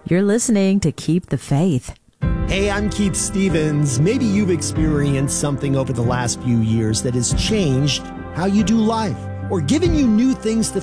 You're listening to Keep the Faith. Hey, I'm Keith Stevens. Maybe you've experienced something over the last few years that has changed how you do life or given you new things to